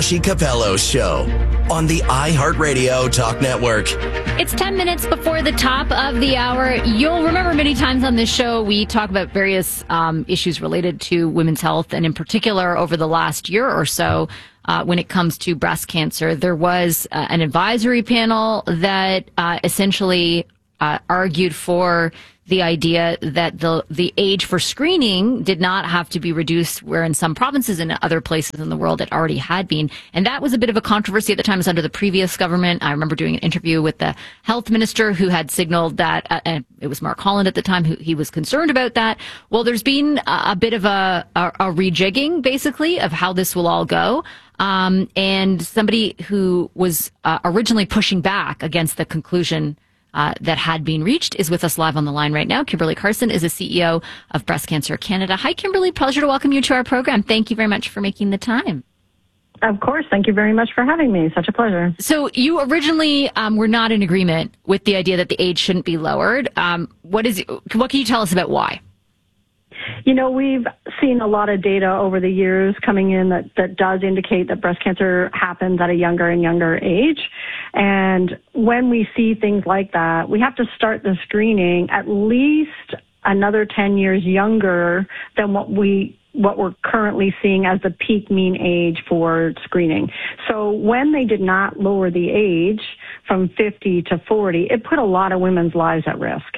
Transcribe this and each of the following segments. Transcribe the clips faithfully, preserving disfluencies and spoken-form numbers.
She Capello Show on the iHeartRadio Talk Network. It's ten minutes before the top of the hour. You'll remember many times on this show, we talk about various um, issues related to women's health, and in particular over the last year or so, uh, when it comes to breast cancer. There was uh, an advisory panel that uh, essentially uh, argued for the idea that the the age for screening did not have to be reduced, where in some provinces and other places in the world it already had been. And that was a bit of a controversy at the time. It was under the previous government. I remember doing an interview with the health minister who had signaled that, uh, and it was Mark Holland at the time, who he was concerned about that. Well, there's been a, a bit of a, a, a rejigging, basically, of how this will all go. Um, and somebody who was uh, originally pushing back against the conclusion Uh, that had been reached is with us live on the line right now. Kimberly Carson is the C E O of Breast Cancer Canada. Hi, Kimberly. Pleasure to welcome you to our program. Thank you very much for making the time. Of course. Thank you very much for having me. Such a pleasure. So you originally um, were not in agreement with the idea that the age shouldn't be lowered. Um, what is? What can you tell us about why? You know, we've seen a lot of data over the years coming in that, that does indicate that breast cancer happens at a younger and younger age. And when we see things like that, we have to start the screening at least another ten years younger than what we what we're currently seeing as the peak mean age for screening. So when they did not lower the age from fifty to forty, it put a lot of women's lives at risk.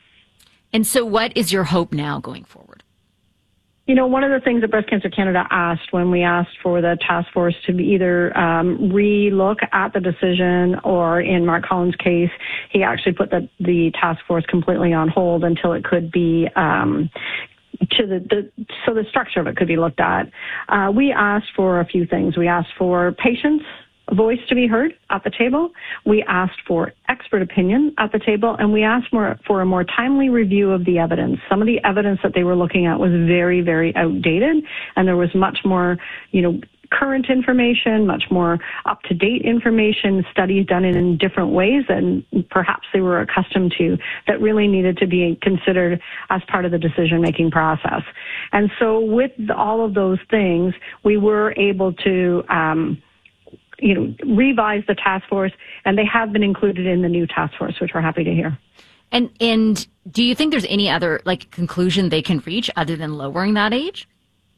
And so what is your hope now going forward? You know, one of the things that Breast Cancer Canada asked when we asked for the task force to either um, re-look at the decision, or in Mark Holland's case, he actually put the, the task force completely on hold until it could be um, to the, the so the structure of it could be looked at. Uh, we asked for a few things. We asked for patients' voice to be heard at the table. We asked for expert opinion at the table, and we asked more, for a more timely review of the evidence. Some of the evidence that they were looking at was very, very outdated, and there was much more, you know, current information, much more up-to-date information, studies done in, in different ways than perhaps they were accustomed to, that really needed to be considered as part of the decision-making process. And so with all of those things, we were able to um, you know, revise the task force, and they have been included in the new task force, which we're happy to hear. And and do you think there's any other like conclusion they can reach other than lowering that age?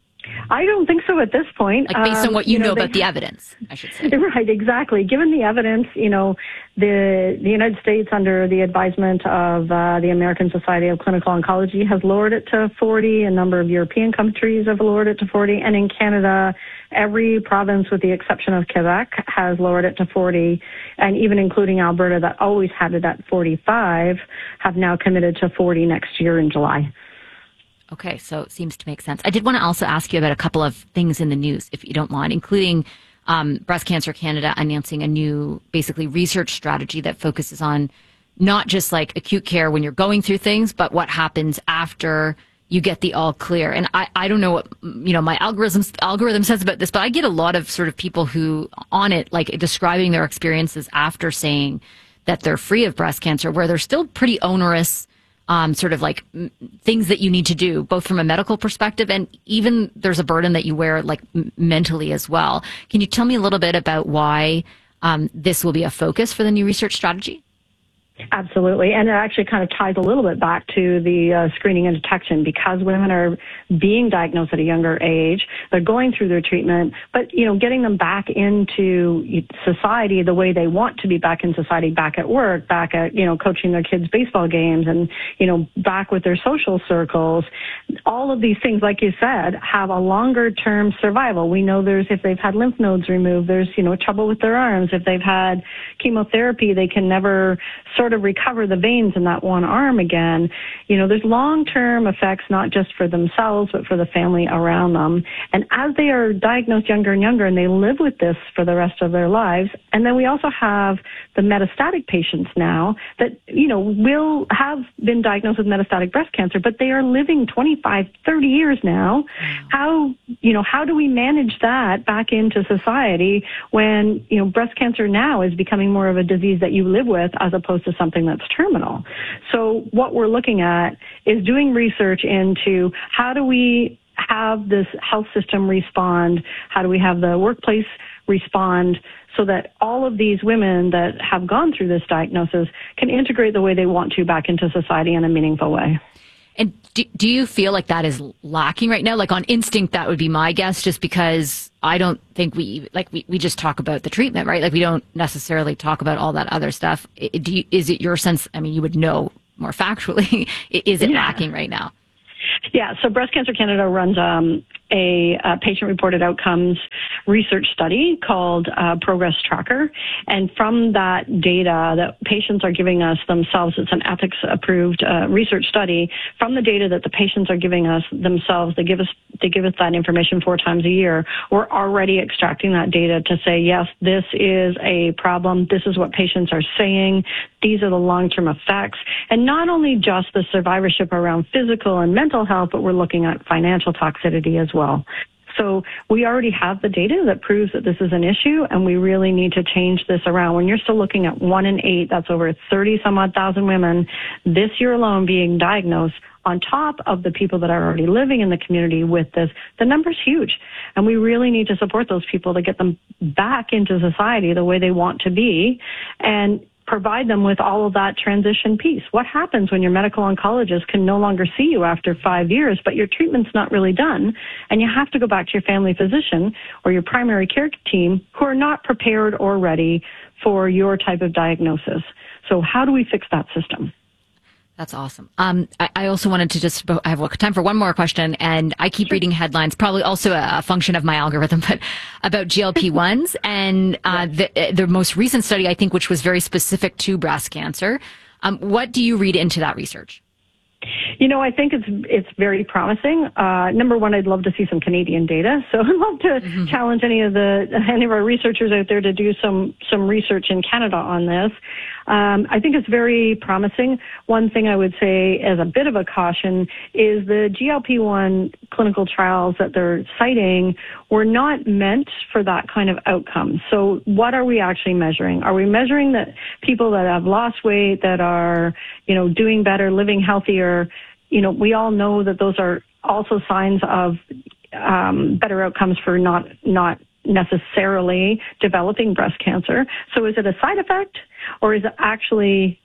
I don't think so at this point. Like based on what you, um, you know, know about they, the evidence, I should say. Right, exactly. Given the evidence, you know, the the United States, under the advisement of uh, the American Society of Clinical Oncology, has lowered it to forty. A number of European countries have lowered it to forty. And in Canada, every province, with the exception of Quebec, has lowered it to forty. And even including Alberta, that always had it at forty-five, have now committed to forty next year in July. Okay, so it seems to make sense. I did want to also ask you about a couple of things in the news, if you don't mind, including um, Breast Cancer Canada announcing a new, basically, research strategy that focuses on not just like acute care when you're going through things, but what happens after you get the all clear. And I, I don't know what, you know, my algorithms, algorithm says about this, but I get a lot of sort of people who on it, like describing their experiences after saying that they're free of breast cancer, where they're still pretty onerous Um, sort of like m- things that you need to do, both from a medical perspective, and even there's a burden that you wear like m- mentally as well. Can you tell me a little bit about why um, this will be a focus for the new research strategy? Absolutely. And it actually kind of ties a little bit back to the uh, screening and detection, because women are being diagnosed at a younger age. They're going through their treatment, but, you know, getting them back into society the way they want to be back in society, back at work, back at, you know, coaching their kids' baseball games and, you know, back with their social circles. All of these things, like you said, have a longer term survival. We know there's, if they've had lymph nodes removed, there's, you know, trouble with their arms. If they've had chemotherapy, they can never sort of recover the veins in that one arm again. You know, there's long-term effects, not just for themselves, but for the family around them. And as they are diagnosed younger and younger, and they live with this for the rest of their lives, and then we also have the metastatic patients now that, you know, will have been diagnosed with metastatic breast cancer, but they are living twenty-five, thirty years now. How, you know, how do we manage that back into society when, you know, breast cancer now is becoming more of a disease that you live with as opposed to something that's terminal? So what we're looking at is doing research into how do we have this health system respond? How do we have the workplace respond so that all of these women that have gone through this diagnosis can integrate the way they want to back into society in a meaningful way. And do, do you feel like that is lacking right now? Like on instinct, that would be my guess, just because I don't think we, like we, we just talk about the treatment, right? Like we don't necessarily talk about all that other stuff. Do you, is it your sense, I mean, you would know more factually, is it yeah. lacking right now? Yeah, so Breast Cancer Canada runs um, a, a patient-reported outcomes research study called uh, Progress Tracker. And from that data that patients are giving us themselves, it's an ethics-approved uh, research study. From the data that the patients are giving us themselves, they give us they give us that information four times a year. We're already extracting that data to say, yes, this is a problem. This is what patients are saying. These are the long-term effects. And not only just the survivorship around physical and mental health, but we're looking at financial toxicity as well. So we already have the data that proves that this is an issue, and we really need to change this around. When you're still looking at one in eight, that's over thirty some odd thousand women this year alone being diagnosed, on top of the people that are already living in the community with this, the number's huge. And we really need to support those people to get them back into society the way they want to be and provide them with all of that transition piece. What happens when your medical oncologist can no longer see you after five years, but your treatment's not really done, and you have to go back to your family physician or your primary care team who are not prepared or ready for your type of diagnosis? So how do we fix that system? That's awesome. Um, I, I also wanted to just, I have time for one more question, and I keep sure. reading headlines, probably also a, a function of my algorithm, but about G L P ones and uh, the, the most recent study, I think, which was very specific to breast cancer. Um, what do you read into that research? You know, I think it's it's very promising. Uh, number one, I'd love to see some Canadian data. So I'd love to mm-hmm. challenge any of the any of our researchers out there to do some some research in Canada on this. Um, I think it's very promising. One thing I would say as a bit of a caution is the G L P one clinical trials that they're citing were not meant for that kind of outcome. So what are we actually measuring? Are we measuring that people that have lost weight, that are, you know, doing better, living healthier? You know, we all know that those are also signs of um, better outcomes for not not necessarily developing breast cancer. So is it a side effect, or is it actually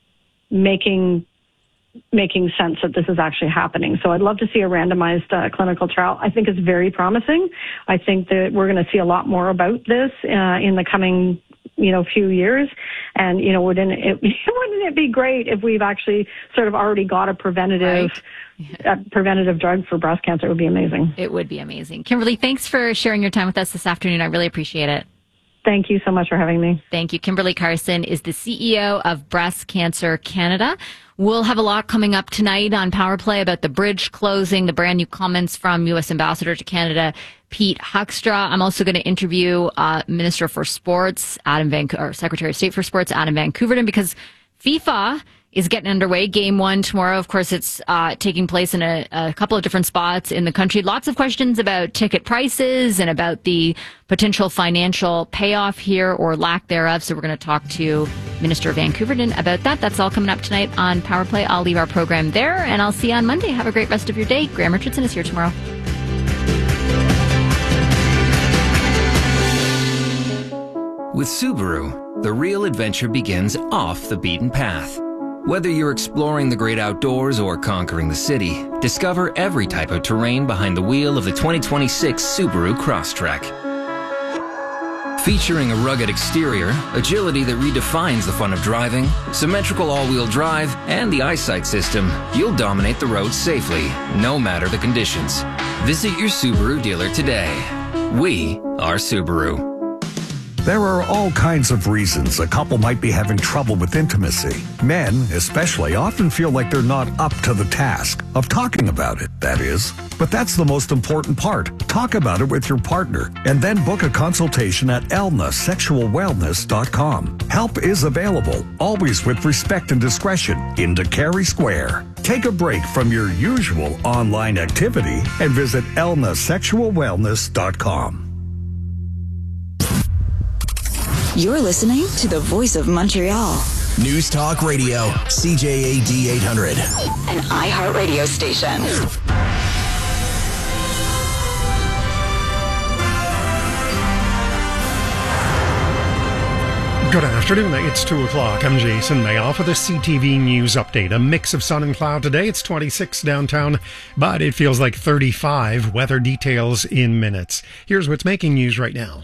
making making sense that this is actually happening? So I'd love to see a randomized uh, clinical trial. I think it's very promising. I think that we're going to see a lot more about this uh, in the coming you know, few years. And, you know, wouldn't it, wouldn't it be great if we've actually sort of already got a preventative, right. yeah. a preventative drug for breast cancer? It would be amazing. It would be amazing. Kimberly, thanks for sharing your time with us this afternoon. I really appreciate it. Thank you so much for having me. Thank you. Kimberly Carson is the C E O of Breast Cancer Canada. We'll have a lot coming up tonight on Power Play about the bridge closing, the brand new comments from U S Ambassador to Canada, Pete Hoekstra. I'm also going to interview uh, Minister for Sports, Adam Van, or Secretary of State for Sports, Adam Van Koeverden, because FIFA is getting underway. Game one tomorrow. Of course, it's uh, taking place in a, a couple of different spots in the country. Lots of questions about ticket prices and about the potential financial payoff here or lack thereof. So we're going to talk to Minister Van Koeverden about that. That's all coming up tonight on Power Play. I'll leave our program there, and I'll see you on Monday. Have a great rest of your day. Graham Richardson is here tomorrow. With Subaru, the real adventure begins off the beaten path. Whether you're exploring the great outdoors or conquering the city, discover every type of terrain behind the wheel of the twenty twenty-six Subaru Crosstrek. Featuring a rugged exterior, agility that redefines the fun of driving, symmetrical all-wheel drive, and the eyesight system, you'll dominate the road safely, no matter the conditions. Visit your Subaru dealer today. We are Subaru. There are all kinds of reasons a couple might be having trouble with intimacy. Men, especially, often feel like they're not up to the task of talking about it, that is. But that's the most important part. Talk about it with your partner and then book a consultation at elna sexual wellness dot com. Help is available, always with respect and discretion, in Cary Square. Take a break from your usual online activity and visit elna sexual wellness dot com. You're listening to the Voice of Montreal. News Talk Radio, C J A D eight hundred. An iHeartRadio station. Good afternoon, it's two o'clock. I'm Jason Mayoff with a C T V News update. A mix of sun and cloud today. It's twenty-six downtown, but it feels like thirty-five. Weather details in minutes. Here's what's making news right now.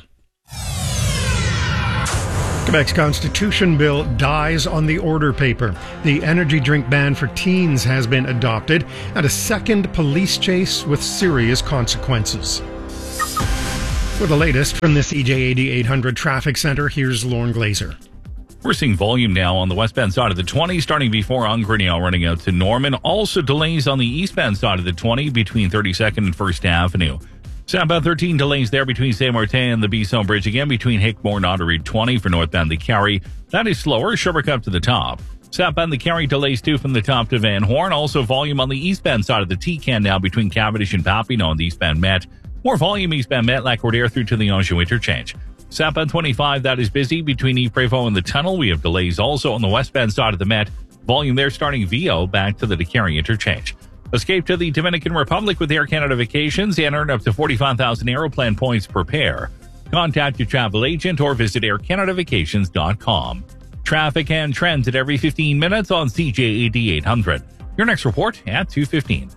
Quebec's Constitution Bill dies on the order paper. The energy drink ban for teens has been adopted, and a second police chase with serious consequences. With the latest from the C J eighty-eight hundred Traffic Center, here's Lauren Glazer. We're seeing volume now on the westbound side of the twenty, starting before Ungrignell, running out to Norman. Also delays on the eastbound side of the twenty between thirty-second and First Avenue. Southbound thirteen delays there between Saint Martin and the Bisson Bridge. Again, between Hickmore and Ottery twenty for northbound the Carry. That is slower. Sherbrooke up to the top. Southbound the Carry delays too from the top to Van Horn. Also volume on the eastbound side of the T-Can now between Cavendish and Papineau on the eastbound Met. More volume eastbound Met, Lac-Cordaire through to the Anjou interchange. Southbound twenty-five, that is busy between Yves-Prévost and the tunnel. We have delays also on the westbound side of the Met. Volume there starting V O back to the DeCarry interchange. Escape to the Dominican Republic with Air Canada Vacations and earn up to forty-five thousand Aeroplan points per pair. Contact your travel agent or visit air canada vacations dot com. Traffic and trends at every fifteen minutes on C J eighty-eight hundred. Your next report at two fifteen.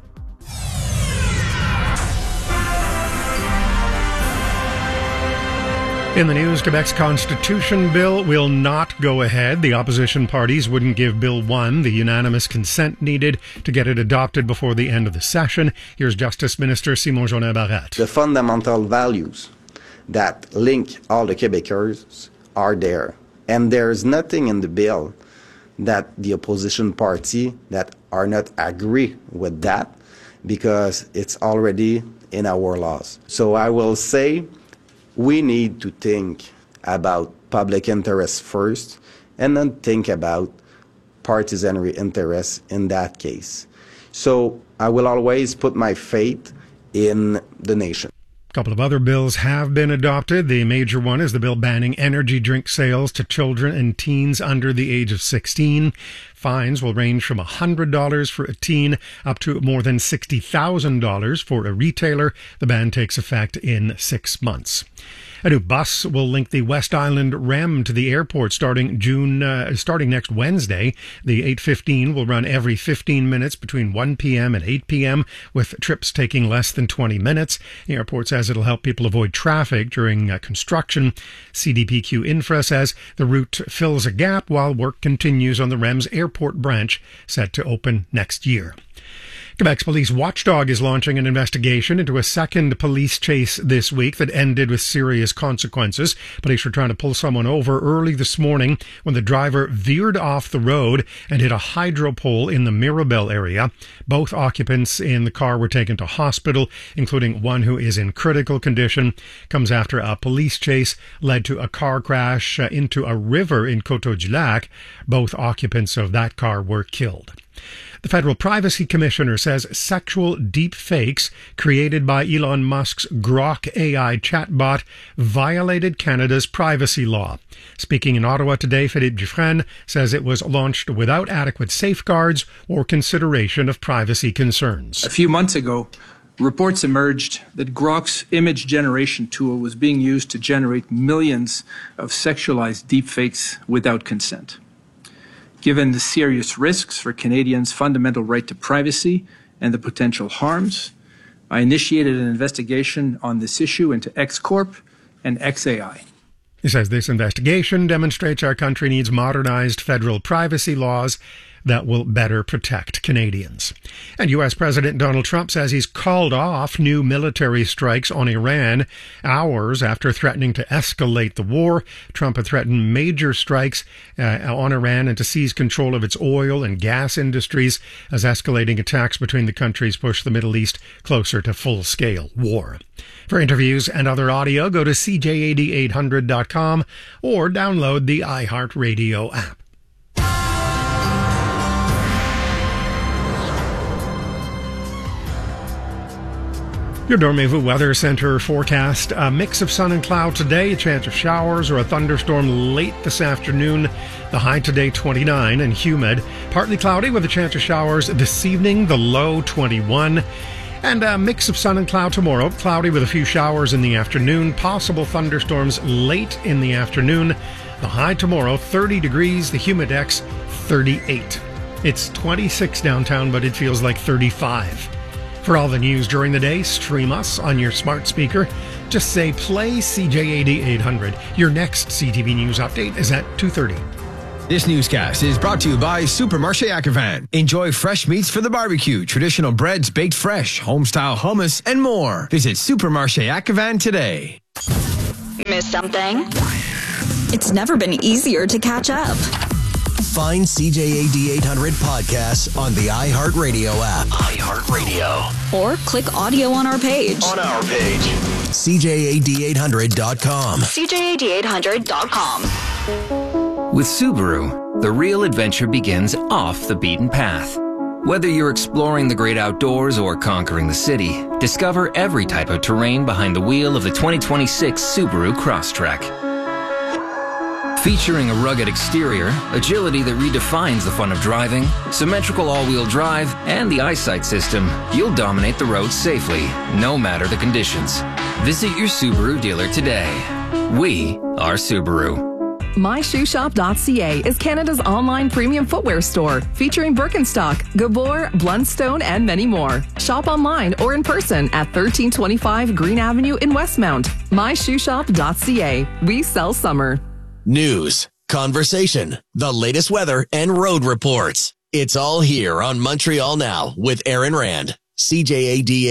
In the news, Quebec's Constitution Bill will not go ahead. The opposition parties wouldn't give Bill one the unanimous consent needed to get it adopted before the end of the session. Here's Justice Minister Simon Jolin-Barrette. The fundamental values that link all the Quebecers are there. And there's nothing in the bill that the opposition party that are not agree with that, because it's already in our laws. So I will say, we need to think about public interest first and then think about partisanry interests in that case. So I will always put my faith in the nation. A couple of other bills have been adopted. The major one is the bill banning energy drink sales to children and teens under the age of sixteen. Fines will range from one hundred dollars for a teen up to more than sixty thousand dollars for a retailer. The ban takes effect in six months. A new bus will link the West Island R E M to the airport starting June, uh, starting next Wednesday. The eight fifteen will run every fifteen minutes between one p.m. and eight p.m. with trips taking less than twenty minutes. The airport says it'll help people avoid traffic during uh, construction. C D P Q Infra says the route fills a gap while work continues on the R E M's airport branch set to open next year. Quebec's police watchdog is launching an investigation into a second police chase this week that ended with serious consequences. Police were trying to pull someone over early this morning when the driver veered off the road and hit a hydro pole in the Mirabel area. Both occupants in the car were taken to hospital, including one who is in critical condition. Comes after a police chase led to a car crash uh, into a river in Coteau-du-Lac. Both occupants of that car were killed. The Federal Privacy Commissioner says sexual deep fakes created by Elon Musk's Grok A I chatbot violated Canada's privacy law. Speaking in Ottawa today, Philippe Dufresne says it was launched without adequate safeguards or consideration of privacy concerns. A few months ago, reports emerged that Grok's image generation tool was being used to generate millions of sexualized deepfakes without consent. Given the serious risks for Canadians' fundamental right to privacy and the potential harms, I initiated an investigation on this issue into X Corp and X A I. He says this investigation demonstrates our country needs modernized federal privacy laws that will better protect Canadians. And U S President Donald Trump says he's called off new military strikes on Iran hours after threatening to escalate the war. Trump had threatened major strikes uh, on Iran and to seize control of its oil and gas industries as escalating attacks between the countries push the Middle East closer to full-scale war. For interviews and other audio, go to c j eighty-eight hundred dot com or download the iHeartRadio app. Your Dormevu Weather Center forecast. A mix of sun and cloud today, a chance of showers or a thunderstorm late this afternoon. The high today twenty-nine and humid. Partly cloudy with a chance of showers this evening, the low twenty-one. And a mix of sun and cloud tomorrow. Cloudy with a few showers in the afternoon. Possible thunderstorms late in the afternoon. The high tomorrow, thirty degrees, the humidex, thirty-eight. It's twenty-six downtown, but it feels like thirty-five. For all the news during the day, stream us on your smart speaker. Just say, play C J A D eight hundred. Your next C T V News update is at two thirty. This newscast is brought to you by Supermarché Ackervan. Enjoy fresh meats for the barbecue, traditional breads baked fresh, home-style hummus, and more. Visit Supermarché Ackervan today. Miss something? It's never been easier to catch up. Find C J A D eight hundred podcasts on the iHeartRadio app. iHeartRadio. Or click audio on our page. On our page. C J A D eight hundred dot com. C J A D eight hundred dot com. With Subaru, the real adventure begins off the beaten path. Whether you're exploring the great outdoors or conquering the city, discover every type of terrain behind the wheel of the twenty twenty-six Subaru Crosstrek. Featuring a rugged exterior, agility that redefines the fun of driving, symmetrical all-wheel drive, and the eyesight system, you'll dominate the road safely, no matter the conditions. Visit your Subaru dealer today. We are Subaru. my shoe shop dot c a is Canada's online premium footwear store, featuring Birkenstock, Gabor, Blundstone, and many more. Shop online or in person at thirteen twenty-five Green Avenue in Westmount. my shoe shop dot c a. We sell summer. News, conversation, the latest weather, and road reports. It's all here on Montreal Now with Aaron Rand. C J A D